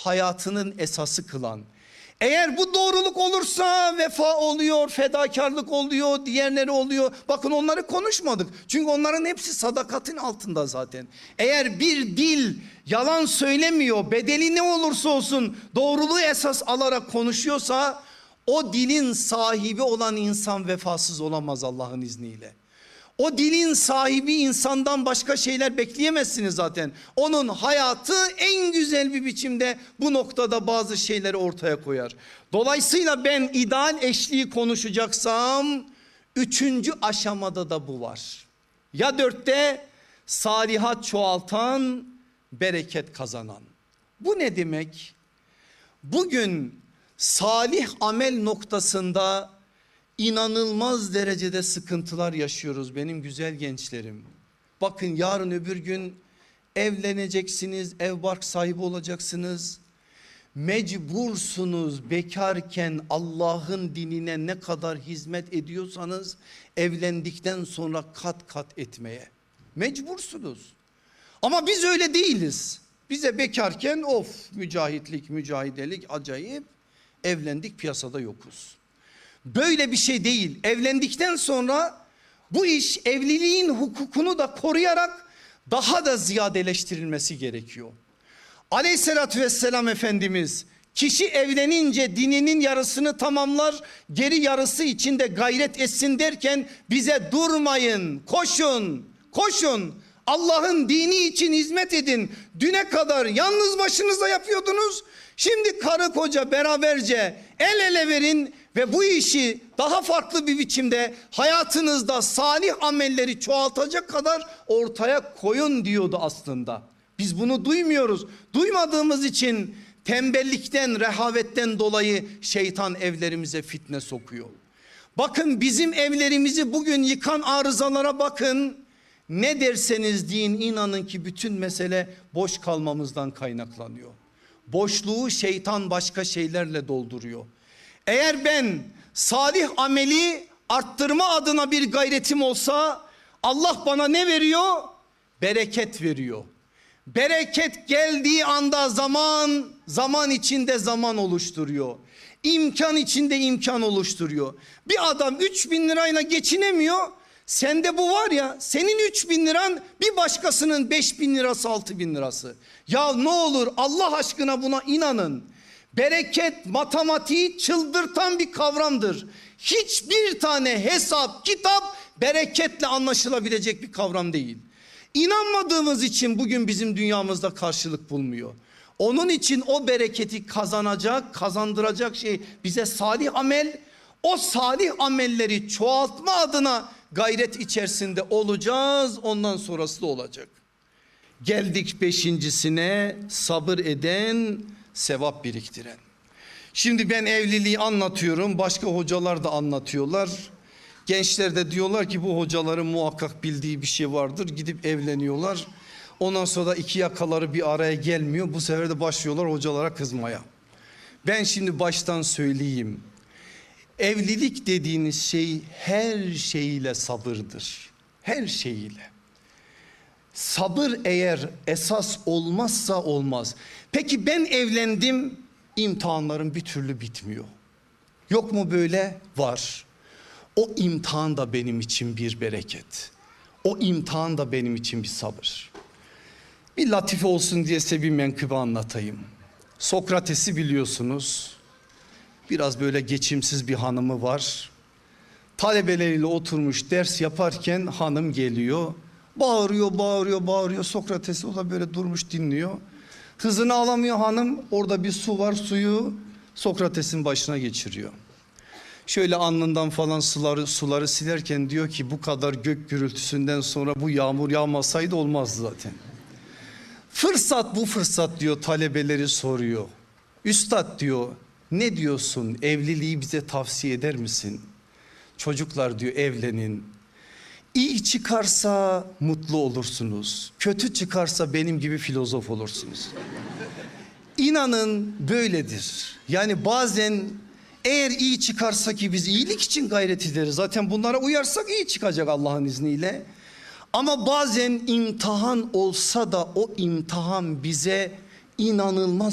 hayatının esası kılan. Eğer bu doğruluk olursa vefa oluyor, fedakarlık oluyor, diğerleri oluyor. Bakın onları konuşmadık. Çünkü onların hepsi sadakatin altında zaten. Eğer bir dil yalan söylemiyor, bedeli ne olursa olsun doğruluğu esas alarak konuşuyorsa o dilin sahibi olan insan vefasız olamaz Allah'ın izniyle. O dilin sahibi insandan başka şeyler bekleyemezsiniz zaten. Onun hayatı en güzel bir biçimde bu noktada bazı şeyleri ortaya koyar. Dolayısıyla ben ideal eşliği konuşacaksam 3. aşamada da bu var. Ya 4'te salihat çoğaltan, bereket kazanan. Bu ne demek? Bugün salih amel noktasında İnanılmaz derecede sıkıntılar yaşıyoruz benim güzel gençlerim. Bakın yarın öbür gün evleneceksiniz, ev bark sahibi olacaksınız. Mecbursunuz bekarken Allah'ın dinine ne kadar hizmet ediyorsanız evlendikten sonra kat kat etmeye. Mecbursunuz. Ama biz öyle değiliz. Bize bekarken of mücahitlik, mücahidelik acayip, evlendik piyasada yokuz. Böyle bir şey değil. Evlendikten sonra bu iş evliliğin hukukunu da koruyarak daha da ziyadeleştirilmesi gerekiyor. Aleyhissalatü vesselam Efendimiz kişi evlenince dininin yarısını tamamlar, geri yarısı için de gayret etsin derken bize durmayın, koşun, koşun. Allah'ın dini için hizmet edin. Düne kadar yalnız başınıza yapıyordunuz. Şimdi karı koca beraberce el ele verin ve bu işi daha farklı bir biçimde hayatınızda salih amelleri çoğaltacak kadar ortaya koyun diyordu aslında. Biz bunu duymuyoruz. Duymadığımız için tembellikten, rehavetten dolayı şeytan evlerimize fitne sokuyor. Bakın bizim evlerimizi bugün yıkan arızalara bakın. Ne derseniz deyin inanın ki bütün mesele boş kalmamızdan kaynaklanıyor. Boşluğu şeytan başka şeylerle dolduruyor. Eğer ben salih ameli arttırma adına bir gayretim olsa Allah bana ne veriyor? Bereket veriyor. Bereket geldiği anda zaman içinde zaman oluşturuyor. İmkan içinde imkan oluşturuyor. Bir adam 3.000 lirayla geçinemiyor. Sende bu var ya, senin 3.000 liran bir başkasının 5.000 lirası 6.000 lirası. Ya ne olur Allah aşkına buna inanın. Bereket matematiği çıldırtan bir kavramdır. Hiçbir tane hesap, kitap bereketle anlaşılabilecek bir kavram değil. İnanmadığımız için bugün bizim dünyamızda karşılık bulmuyor. Onun için o bereketi kazanacak, kazandıracak şey bize salih amel. O salih amelleri çoğaltma adına gayret içerisinde olacağız. Ondan sonrası da olacak. Geldik 5.'sine, sabır eden, sevap biriktiren. Şimdi ben evliliği anlatıyorum. Başka hocalar da anlatıyorlar. Gençler de diyorlar ki bu hocaların muhakkak bildiği bir şey vardır. Gidip evleniyorlar. Ondan sonra da iki yakaları bir araya gelmiyor. Bu sefer de başlıyorlar hocalara kızmaya. Ben şimdi baştan söyleyeyim. Evlilik dediğiniz şey her şeyiyle sabırdır. Her şeyiyle. Sabır eğer esas olmazsa olmaz. Peki ben evlendim, imtihanlarım bir türlü bitmiyor. Yok mu böyle? Var. O imtihan da benim için bir bereket. O imtihan da benim için bir sabır. Bir latife olsun diye size bir menkıbe anlatayım. Sokrates'i biliyorsunuz. Biraz böyle geçimsiz bir hanımı var. Talebeleriyle oturmuş ders yaparken hanım geliyor. Bağırıyor. Sokrates'i o da böyle durmuş dinliyor. Hızını alamıyor hanım. Orada bir su var, suyu Sokrates'in başına geçiriyor. Şöyle alnından falan suları silerken diyor ki bu kadar gök gürültüsünden sonra bu yağmur yağmasaydı olmazdı zaten. Bu fırsat diyor, talebeleri soruyor. Üstad diyor, ne diyorsun, evliliği bize tavsiye eder misin? Çocuklar diyor evlenin. İyi çıkarsa mutlu olursunuz. Kötü çıkarsa benim gibi filozof olursunuz. İnanın böyledir. Yani bazen eğer iyi çıkarsa ki biz iyilik için gayret ederiz. Zaten bunlara uyarsak iyi çıkacak Allah'ın izniyle. Ama bazen imtihan olsa da o imtihan bize inanılmaz